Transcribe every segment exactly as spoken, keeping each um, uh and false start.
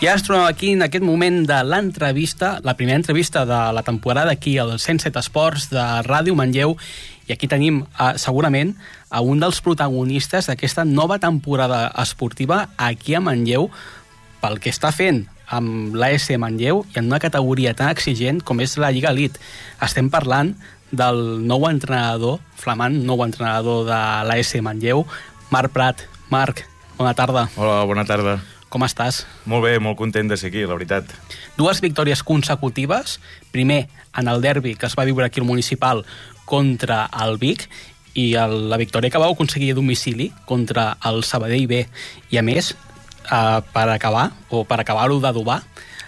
Ja ens trobem aquí en aquest moment de l'entrevista, la primera entrevista de la temporada aquí al cent set Esports de Ràdio Manlleu, i aquí tenim eh, segurament a un dels protagonistes d'aquesta nova temporada esportiva aquí a Manlleu, pel que està fent amb l'A S Manlleu i en una categoria tan exigent com és la Lliga Elite. Estem parlant del nou entrenador, flamant nou entrenador de l'A S Manlleu, Marc Prat. Marc, bona tarda. Hola, bona tarda. Com estàs? Molt bé, molt content de ser aquí, la veritat. Dues victòries consecutives, primer en el derbi que es va viure aquí al Municipal contra el Vic, i el, la victòria que vau aconseguir a domicili contra el Sabadell B, i a més, eh, per acabar, o per acabar-ho d'adobar,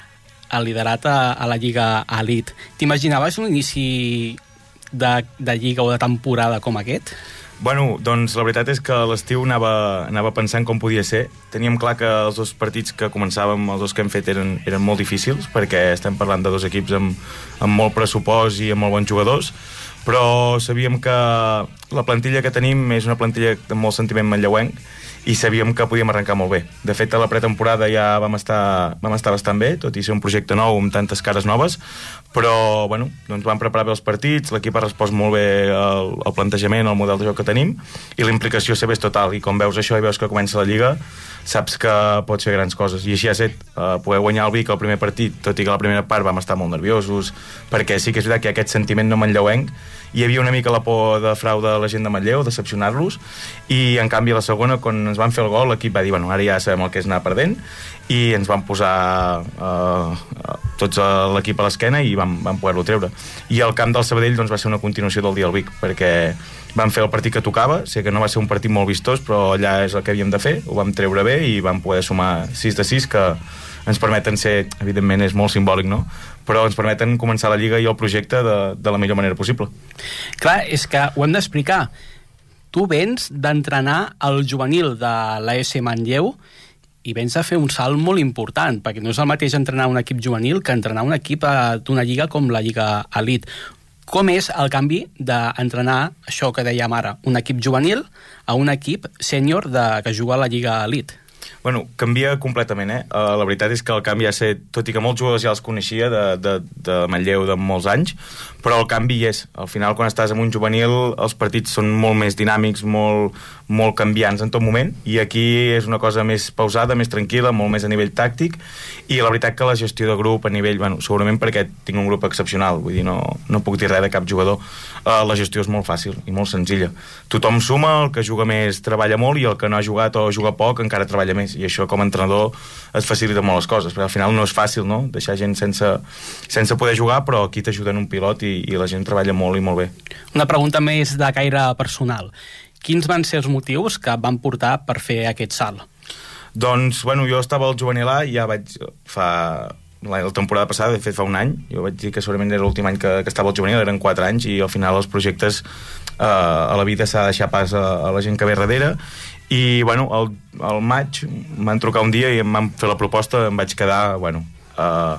el liderat a, a la Lliga Elite. T'imaginaves un inici de, de Lliga o de temporada com aquest? Bueno, doncs la veritat és que a l'estiu anava, anava pensant com podia ser. Teníem clar que els dos partits que començàvem, els dos que hem fet, eren, eren molt difícils, perquè estem parlant de dos equips amb, amb molt pressupost i amb molt bons jugadors, però sabíem que la plantilla que tenim és una plantilla amb molt sentiment manlleuenc, i sabíem que podíem arrencar molt bé. De fet, a la pretemporada ja vam estar, vam estar bastant bé, tot i ser un projecte nou amb tantes cares noves, però bueno, doncs vam preparar bé els partits, l'equip ha respost molt bé al, al plantejament, al model de joc que tenim, i la implicació sempre és total, i quan veus això i veus que comença la Lliga, saps que pots fer grans coses, i així ha estat. Uh, poder guanyar el Vic el primer partit, tot i que la primera part vam estar molt nerviosos, perquè sí que és veritat que hi ha aquest sentiment no manlleuenc, hi havia una mica la por de frau de la gent de Manlleu, decepcionar-los, i en canvi a la segona, quan ens van fer el gol, l'equip va dir, bueno, ara ja sabem el que és anar perdent, i ens van posar uh, tots l'equip a l'esquena i vam, vam poder-lo treure. I el camp del Sabadell doncs, va ser una continuació del dia del Vic, perquè vam fer el partit que tocava, sé que no va ser un partit molt vistós, però allà és el que havíem de fer, ho vam treure bé i vam poder sumar sis de sis, que ens permeten ser, evidentment és molt simbòlic, no?, però ens permeten començar la Lliga i el projecte de, de la millor manera possible. Clar, és que ho hem d'explicar. Tu vens d'entrenar el juvenil de l'A S Manlleu i vens a fer un salt molt important, perquè no és el mateix entrenar un equip juvenil que entrenar un equip d'una lliga com la Lliga Elite. Com és el canvi d'entrenar, això que dèiem ara, un equip juvenil a un equip sènior de, que juga a la Lliga Elite? Bueno, canvia completament, eh? Uh, la veritat és que el canvi ha set, tot i que molts jugadors ja els coneixia de, de, de Manlleu de molts anys, però el canvi hi és. Al final, quan estàs en un juvenil, els partits són molt més dinàmics, molt, molt canviants en tot moment, i aquí és una cosa més pausada, més tranquil·la, molt més a nivell tàctic, i la veritat que la gestió de grup a nivell, bueno, segurament perquè tinc un grup excepcional, vull dir, no, no puc dir res de cap jugador, uh, la gestió és molt fàcil i molt senzilla. Tothom suma, el que juga més treballa molt, i el que no ha jugat o juga poc encara treballa més, i això com a entrenador et facilita molt les coses, perquè al final no és fàcil, no?, deixar gent sense, sense poder jugar, però aquí t'ajuden un pilot i, i la gent treballa molt i molt bé. Una pregunta més de caire personal. Quins van ser els motius que van portar per fer aquest salt? Doncs, bueno, jo estava al juvenil A, ja vaig fa la temporada passada, de fet fa un any, jo vaig dir que segurament era l'últim any que, que estava al juvenil, eren quatre anys, i al final els projectes eh, a la vida s'ha de deixar pas a, a la gent que ve darrere, i bueno, al, al maig m'han trucat un dia i em van fer la proposta, em vaig quedar, bueno, eh,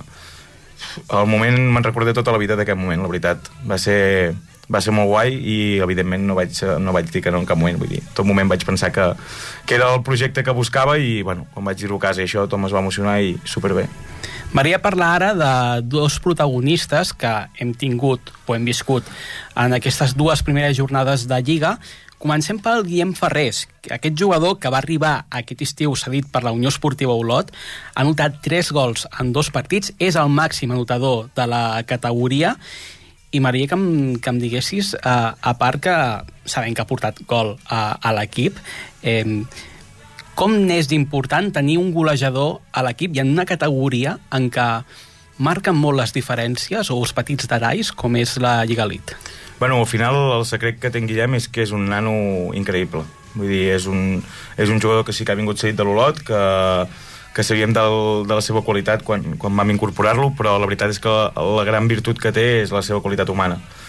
al moment me'n recordé tota la vida d'aquest moment, la veritat, va ser, va ser molt guai, i evidentment no vaig, no vaig dir que no en cap moment, vull dir, tot moment vaig pensar que, que era el projecte que buscava, i bueno, quan vaig dir-ho a casa i això, tot es va emocionar i superbé. M'agradaria parlar ara de dos protagonistes que hem tingut o hem viscut en aquestes dues primeres jornades de Lliga. Comencem pel Guillem Ferrés, aquest jugador que va arribar aquest estiu cedit per la Unió Esportiva Olot, ha anotat tres gols en dos partits, és el màxim anotador de la categoria, i m'agradaria que, em, que em diguessis, eh, a part que sabem que ha portat gol a, a l'equip, eh, com n'és d'important tenir un golejador a l'equip i en una categoria en què marquen molt les diferències o els petits detalls com és la Lliga Elite? Bueno, al final el secret que té en Guillem és que és un nano increïble. Vull dir, és un, és un jugador que sí que ha vingut cedit de l'Olot, que, que sabíem del, de la seva qualitat quan, quan vam incorporar-lo, però la veritat és que la gran virtut que té és la seva qualitat humana.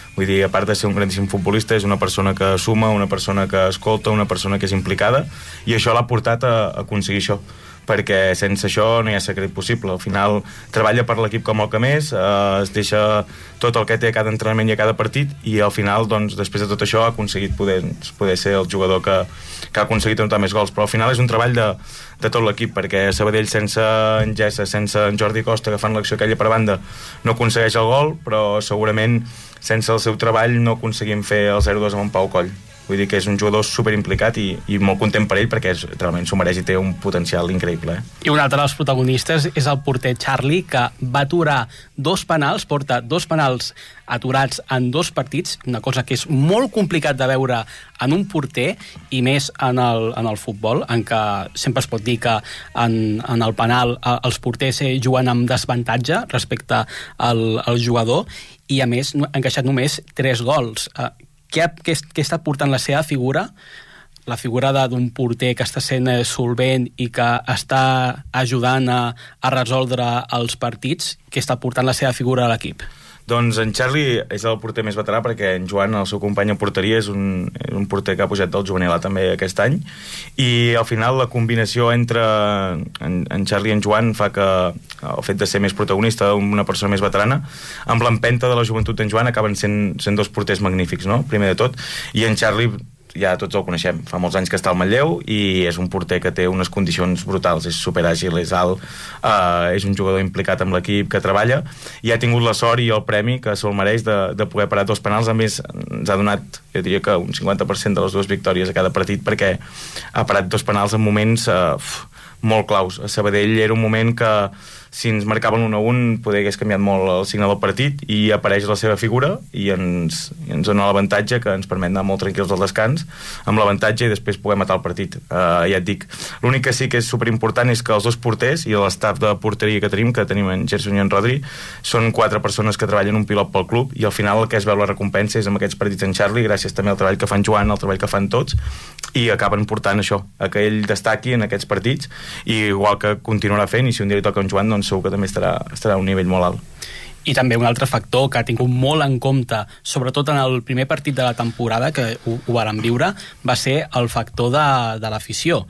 Vull dir, a part de ser un grandíssim futbolista, és una persona que suma, una persona que escolta, una persona que és implicada, i això l'ha portat a, a aconseguir això, perquè sense això no hi ha secret possible. Al final treballa per l'equip com el que més, eh, es deixa tot el que té a cada entrenament i a cada partit, i al final, doncs, després de tot això ha aconseguit poder, poder ser el jugador que, que ha aconseguit anotar més gols. Però al final és un treball de, de tot l'equip, perquè Sabadell sense en Gessa, sense en Jordi Costa agafant l'acció aquella per banda no aconsegueix el gol, però segurament sense el seu treball no aconseguim fer el zero dos amb en Pau Coll. Vull dir que és un jugador superimplicat i, i molt content per ell, perquè és, realment s'ho mereix i té un potencial increïble. Eh? I un altre dels protagonistes és el porter Charlie, que va aturar dos penals, porta dos penals aturats en dos partits, una cosa que és molt complicat de veure en un porter, i més en el, en el futbol, en què sempre es pot dir que en, en el penal els porters juguen amb desavantatge respecte al, al jugador, i a més han encaixat només tres gols. Què, què, què està portant la seva figura, la figura d'un porter que està sent solvent i que està ajudant a, a resoldre els partits, què està portant la seva figura a l'equip? Doncs en Charlie és el porter més veterà, perquè en Joan, el seu company en porteria, és un, és un porter que ha pujat del juvenil A també aquest any, i al final la combinació entre en, en Charlie i en Joan fa que el fet de ser més protagonista, una persona més veterana, amb l'empenta de la joventut d'en Joan acaben sent, sent dos porters magnífics, no? Primer de tot, i en Charlie ja tots el coneixem, fa molts anys que està al Manlleu i és un porter que té unes condicions brutals, és superàgil, és alt, eh, és un jugador implicat amb l'equip, que treballa, i ha tingut la sort i el premi que se'l mereix de, de poder parar dos penals. A més, ens ha donat, jo diria que un cinquanta per cent de les dues victòries a cada partit, perquè ha parat dos penals en moments eh, molt claus. A Sabadell era un moment que si ens marcaven un a un poder hagués canviat molt el signe del partit, i apareix la seva figura i ens, i ens dona l'avantatge que ens permet anar molt tranquils al descans amb l'avantatge i després poder matar el partit. Uh, ja et dic, l'únic que sí que és superimportant és que els dos porters i l'estaf de porteria que tenim, que tenim en Gerson i en Rodri, són quatre persones que treballen un pilot pel club, i al final el que es veu la recompensa és amb aquests partits en Charlie, gràcies també al treball que fan Joan, al treball que fan tots, i acaben portant això, a que ell destaqui en aquests partits, i igual que continuarà fent, i si un dia li toca en Joan, doncs segur que també estarà, estarà a un nivell molt alt. I també un altre factor que ha tingut molt en compte, sobretot en el primer partit de la temporada, que ho, ho vàrem viure, va ser el factor de, de l'afició.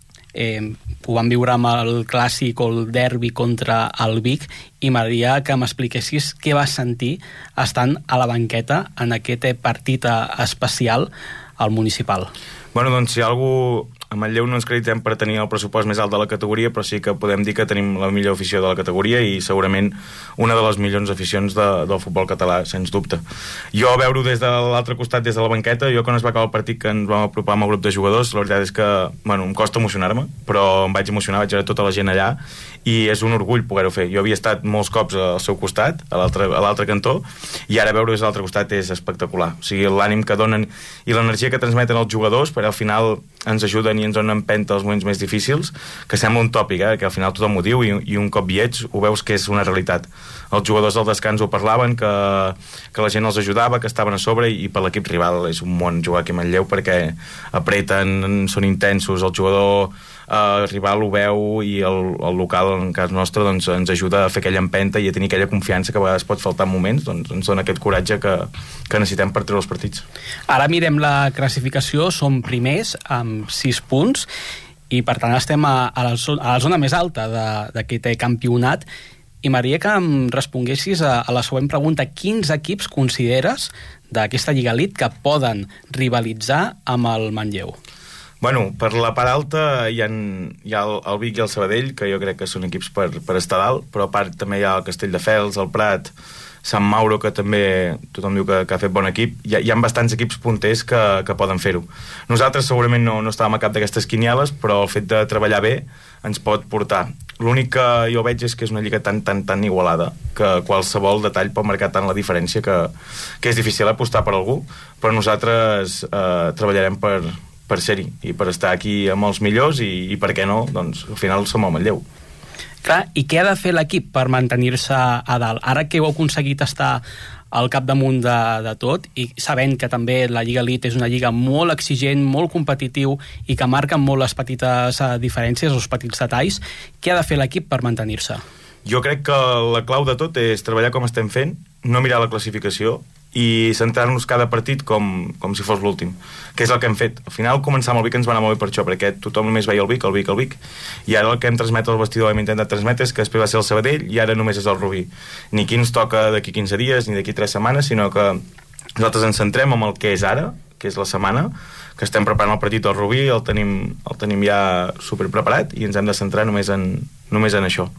Eh, ho vam viure amb el clàssic o el derbi contra el Vic, i m'agradaria que m'expliquessis què vas sentir estant a la banqueta en aquest partit especial al municipal. Bueno, doncs si algú... A Manlleu no ens acreditem per tenir el pressupost més alt de la categoria, però sí que podem dir que tenim la millor afició de la categoria i segurament una de les millors aficions de, del futbol català, sens dubte. Jo a veure-ho des de l'altre costat, des de la banqueta, jo quan es va acabar el partit que ens vam apropar amb el grup de jugadors, la veritat és que, bueno, em costa emocionar-me, però em vaig emocionar, vaig veure tota la gent allà, i és un orgull poder-ho fer. Jo havia estat molts cops al seu costat, a l'altre cantó, i ara veure-ho des de l'altre costat és espectacular. O sigui, l'ànim que donen i l'energia que transmeten els jugadors, perquè al final ens ajuden i ens donen empenta als moments més difícils, que sembla un tòpic, eh? Que al final tothom ho diu, i, i un cop hi ets ho veus que és una realitat. Els jugadors del descans ho parlaven, que, que la gent els ajudava, que estaven a sobre, i, i per l'equip rival és un món jugar aquí a Manlleu, perquè apreten, són intensos, el jugador el rival ho veu, i el, el local, en cas nostre, doncs, ens ajuda a fer aquella empenta i a tenir aquella confiança que a vegades pot faltar en moments, doncs ens dona aquest coratge que, que necessitem per treure els partits. Ara mirem la classificació, som primers amb sis punts, i per tant estem a, a, la, zona, a la zona més alta d'aquest campionat, i m'agradaria que em responguessis a, a la següent pregunta: quins equips consideres d'aquesta Lliga Elite que poden rivalitzar amb el Manlleu? Bueno, per la part alta hi ha, hi ha el, el Vic i el Sabadell, que jo crec que són equips per, per estar dalt, però a part també hi ha el Castelldefels, el Prat, Sant Mauro, que també tothom diu que, que ha fet bon equip. Hi ha, hi ha bastants equips punters que, que poden fer-ho. Nosaltres segurament no, no estàvem a cap d'aquestes quinieles, però el fet de treballar bé ens pot portar. L'únic que jo veig és que és una lliga tan, tan, tan igualada que qualsevol detall pot marcar tant la diferència que, que és difícil apostar per algú, però nosaltres eh, treballarem per... per ser-hi i per estar aquí amb els millors, i, i per què no, doncs al final som al Manlleu. Clar, i què ha de fer l'equip per mantenir-se a dalt? Ara que heu aconseguit estar al capdamunt de, de tot, i sabent que també la Lliga Elite és una lliga molt exigent, molt competitiu, i que marquen molt les petites diferències, els petits detalls, què ha de fer l'equip per mantenir-se? Jo crec que la clau de tot és treballar com estem fent, no mirar la classificació, i centrar-nos cada partit com, com si fos l'últim, que és el que hem fet. Al final començar amb el Vic ens va anar molt bé per això, perquè tothom només veia el Vic, el Vic, el Vic, i ara el que hem transmet al vestidor, hem intentat transmetre, és que després va ser el Sabadell i ara només és el Rubí. Ni qui ens toca d'aquí quinze dies ni d'aquí tres setmanes, sinó que nosaltres ens centrem en el que és ara, que és la setmana, que estem preparant el partit del Rubí, el tenim, el tenim ja superpreparat i ens hem de centrar només en, només en això.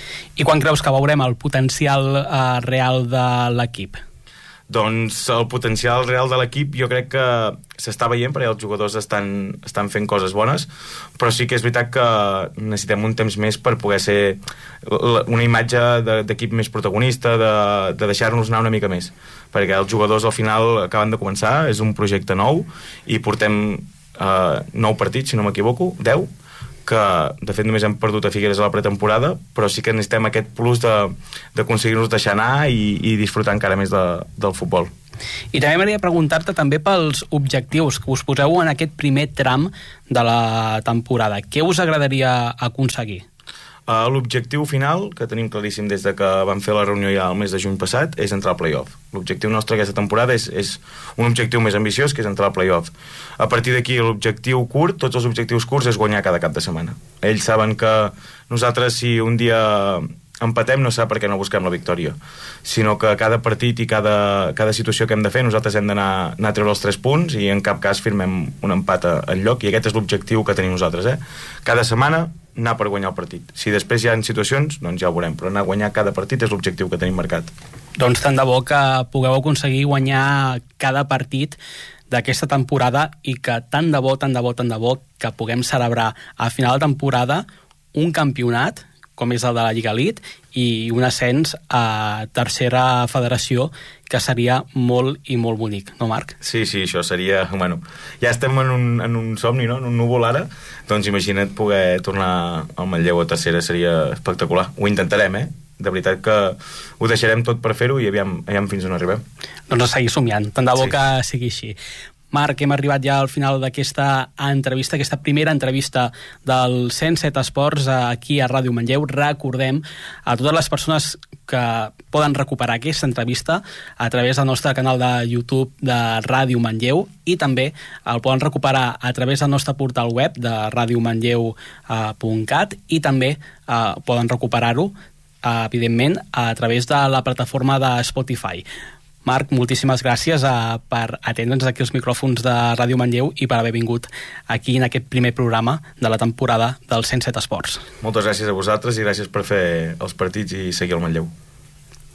I quan creus que veurem el potencial eh, real de l'equip? Doncs el potencial real de l'equip jo crec que s'està veient, perquè els jugadors estan, estan fent coses bones, però sí que és veritat que necessitem un temps més per poder ser una imatge d'equip més protagonista, de, de deixar-nos anar una mica més, perquè els jugadors al final acaben de començar, és un projecte nou i portem eh, nou partits, si no m'equivoco, deu, que de fet només hem perdut a Figueres a la pretemporada, però sí que necessitem aquest plus d'aconseguir-nos de, deixar anar i, i disfrutar encara més de, del futbol. I també m'agradaria preguntar-te també pels objectius que us poseu en aquest primer tram de la temporada. Què us agradaria aconseguir? Uh, L'objectiu final, que tenim claríssim des de que vam fer la reunió ja el mes de juny passat, és entrar al play-off. L'objectiu nostre aquesta temporada és, és un objectiu més ambiciós, que és entrar al play-off. A partir d'aquí, l'objectiu curt, tots els objectius curts, és guanyar cada cap de setmana. Ells saben que nosaltres, si un dia empatem, no serà perquè no busquem la victòria, sinó que cada partit i cada, cada situació que hem de fer, nosaltres hem d'anar anar a treure els tres punts i en cap cas firmem un empat en lloc, i aquest és l'objectiu que tenim nosaltres. Eh? Cada setmana anar per guanyar el partit. Si després hi ha situacions, doncs ja ho veurem, però anar a guanyar cada partit és l'objectiu que tenim marcat. Doncs tant de bo que pugueu aconseguir guanyar cada partit d'aquesta temporada i que tant de bo, tant de bo, tant de bo que puguem celebrar a final de temporada un campionat com és el de la Lliga Elite i un ascens a tercera federació, que seria molt i molt bonic, no, Marc? Sí, sí, això seria... Bueno, ja estem en un, en un somni, no? En un núvol ara, doncs imagina't poder tornar al Manlleu a tercera, seria espectacular. Ho intentarem, eh? De veritat que ho deixarem tot per fer-ho i aviam, aviam fins on arribem. Doncs a seguir somiant, tant de bo sí. que sigui així. Marc, hem arribat ja al final d'aquesta entrevista, aquesta primera entrevista del cent set Esports aquí a Ràdio Manlleu. Recordem a totes les persones que poden recuperar aquesta entrevista a través del nostre canal de YouTube de Ràdio Manlleu i també el poden recuperar a través del nostre portal web de radio manlleu punt cat i també eh, poden recuperar-ho, eh, evidentment, a través de la plataforma de Spotify. Marc, moltíssimes gràcies uh, per atendre'ns aquí els micròfons de Ràdio Manlleu i per haver vingut aquí en aquest primer programa de la temporada del cent set Esports. Moltes gràcies a vosaltres i gràcies per fer els partits i seguir el Manlleu.